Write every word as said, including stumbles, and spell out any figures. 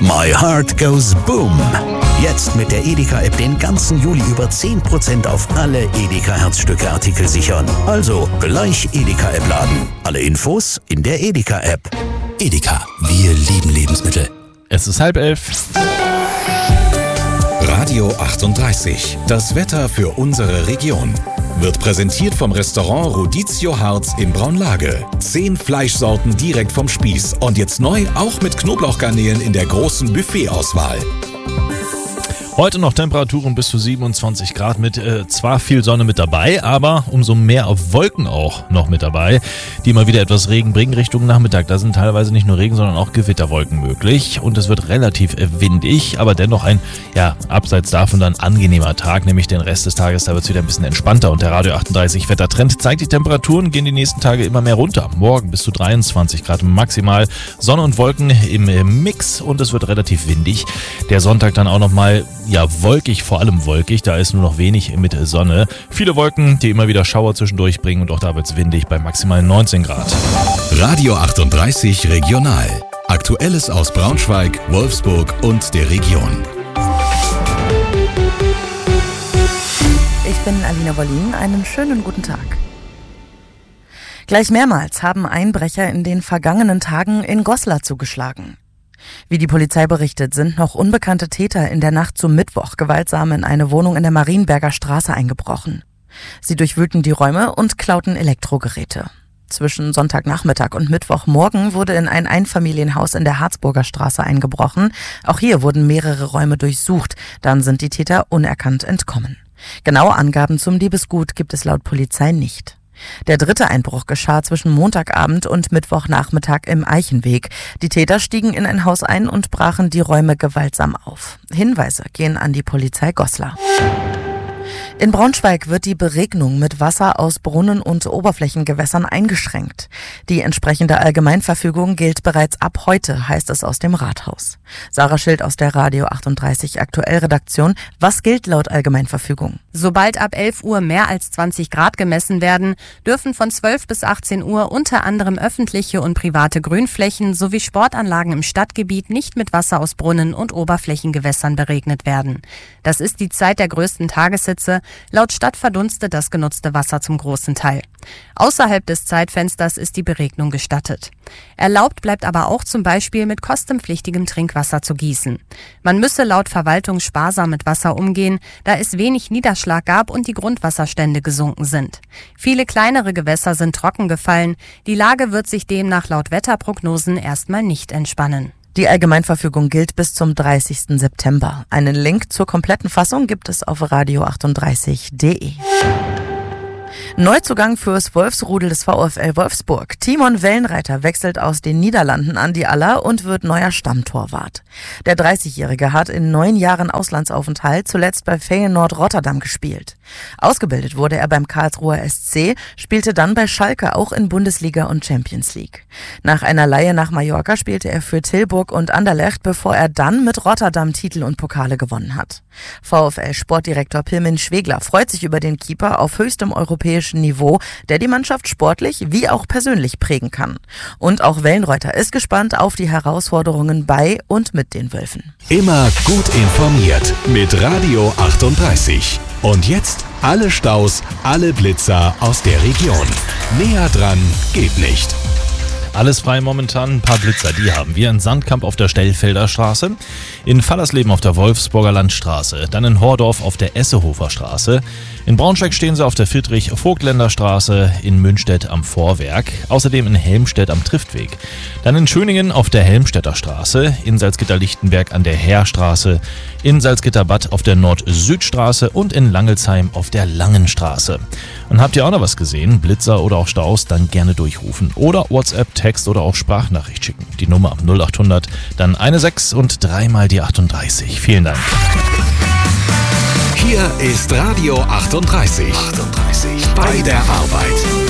My Heart Goes Boom. Jetzt mit der Edeka-App den ganzen Juli über zehn Prozent auf alle Edeka-Herzstücke-Artikel sichern. Also gleich Edeka-App laden. Alle Infos in der Edeka-App. Edeka, wir lieben Lebensmittel. Es ist halb elf. Radio achtunddreißig, das Wetter für unsere Region. Wird präsentiert vom Restaurant Rodizio Harz in Braunlage. Zehn Fleischsorten direkt vom Spieß. Und jetzt neu auch mit Knoblauchgarnelen in der großen Buffetauswahl. Heute noch Temperaturen bis zu siebenundzwanzig Grad mit äh, zwar viel Sonne mit dabei, aber umso mehr auf Wolken auch noch mit dabei, die mal wieder etwas Regen bringen Richtung Nachmittag. Da sind teilweise nicht nur Regen, sondern auch Gewitterwolken möglich und es wird relativ äh, windig, aber dennoch ein, ja, abseits davon dann angenehmer Tag, nämlich den Rest des Tages, da wird es wieder ein bisschen entspannter und der Radio achtunddreißig Wettertrend zeigt, die Temperaturen gehen die nächsten Tage immer mehr runter. Morgen bis zu dreiundzwanzig Grad maximal, Sonne und Wolken im äh, Mix und es wird relativ windig. Der Sonntag dann auch nochmal ja, wolkig, vor allem wolkig, da ist nur noch wenig mit Sonne. Viele Wolken, die immer wieder Schauer zwischendurch bringen und auch da wird es windig bei maximal neunzehn Grad. Radio achtunddreißig Regional. Aktuelles aus Braunschweig, Wolfsburg und der Region. Ich bin Alina Wollin, einen schönen guten Tag. Gleich mehrmals haben Einbrecher in den vergangenen Tagen in Goslar zugeschlagen. Wie die Polizei berichtet, sind noch unbekannte Täter in der Nacht zum Mittwoch gewaltsam in eine Wohnung in der Marienberger Straße eingebrochen. Sie durchwühlten die Räume und klauten Elektrogeräte. Zwischen Sonntagnachmittag und Mittwochmorgen wurde in ein Einfamilienhaus in der Harzburger Straße eingebrochen. Auch hier wurden mehrere Räume durchsucht. Dann sind die Täter unerkannt entkommen. Genaue Angaben zum Diebesgut gibt es laut Polizei nicht. Der dritte Einbruch geschah zwischen Montagabend und Mittwochnachmittag im Eichenweg. Die Täter stiegen in ein Haus ein und brachen die Räume gewaltsam auf. Hinweise gehen an die Polizei Goslar. In Braunschweig wird die Beregnung mit Wasser aus Brunnen und Oberflächengewässern eingeschränkt. Die entsprechende Allgemeinverfügung gilt bereits ab heute, heißt es aus dem Rathaus. Sarah Schild aus der Radio achtunddreißig Aktuellredaktion. Was gilt laut Allgemeinverfügung? Sobald ab elf Uhr mehr als zwanzig Grad gemessen werden, dürfen von zwölf bis achtzehn Uhr unter anderem öffentliche und private Grünflächen sowie Sportanlagen im Stadtgebiet nicht mit Wasser aus Brunnen und Oberflächengewässern beregnet werden. Das ist die Zeit der größten Tageshitze. Laut Stadt verdunstet das genutzte Wasser zum großen Teil. Außerhalb des Zeitfensters ist die Beregnung gestattet. Erlaubt bleibt aber auch zum Beispiel mit kostenpflichtigem Trinkwasser zu gießen. Man müsse laut Verwaltung sparsam mit Wasser umgehen, da es wenig Niederschlag gab und die Grundwasserstände gesunken sind. Viele kleinere Gewässer sind trocken gefallen. Die Lage wird sich demnach laut Wetterprognosen erstmal nicht entspannen. Die Allgemeinverfügung gilt bis zum dreißigsten September. Einen Link zur kompletten Fassung gibt es auf radio achtunddreißig punkt de. Neuzugang fürs Wolfsrudel des VfL Wolfsburg. Timon Wellenreiter wechselt aus den Niederlanden an die Aller und wird neuer Stammtorwart. Der dreißigjährige hat in neun Jahren Auslandsaufenthalt zuletzt bei Feyenoord Rotterdam gespielt. Ausgebildet wurde er beim Karlsruher S C, spielte dann bei Schalke auch in Bundesliga und Champions League. Nach einer Leihe nach Mallorca spielte er für Tilburg und Anderlecht, bevor er dann mit Rotterdam Titel und Pokale gewonnen hat. VfL-Sportdirektor Pirmin Schwegler freut sich über den Keeper auf höchstem europäischen Niveau, der die Mannschaft sportlich wie auch persönlich prägen kann. Und auch Wellenreiter ist gespannt auf die Herausforderungen bei und mit den Wölfen. Immer gut informiert mit Radio achtunddreißig. Und jetzt alle Staus, alle Blitzer aus der Region. Näher dran geht nicht. Alles frei momentan, ein paar Blitzer, die haben wir in Sandkamp auf der Stellfelder Straße, in Fallersleben auf der Wolfsburger Landstraße, dann in Hordorf auf der Essehofer Straße, in Braunschweig stehen sie auf der Friedrich-Vogtländer Straße, in Münstedt am Vorwerk, außerdem in Helmstedt am Triftweg, dann in Schöningen auf der Helmstedter Straße, in Salzgitter-Lichtenberg an der Heerstraße, in Salzgitter-Bad auf der Nord-Süd-Straße und in Langelsheim auf der Langen Straße. Und habt ihr auch noch was gesehen, Blitzer oder auch Staus, dann gerne durchrufen oder WhatsApp, Text oder auch Sprachnachricht schicken. Die Nummer null acht hundert, dann eine sechs und dreimal die achtunddreißig. Vielen Dank. Hier ist Radio achtunddreißig. achtunddreißig. Bei der Arbeit.